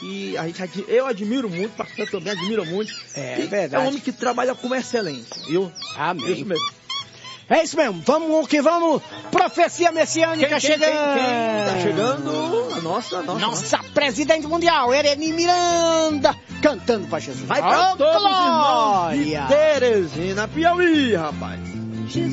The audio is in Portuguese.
que eu admiro muito, o pastor também admira muito. É verdade. É um homem que trabalha com excelência, viu? Amém. Isso mesmo. É isso mesmo, vamos que vamos, profecia messiânica chegando. Quem tá chegando? A nossa presidente mundial, Ereni Miranda, cantando pra Jesus. Vai pra todos os irmãos glória. de Teresina, Piauí, rapaz.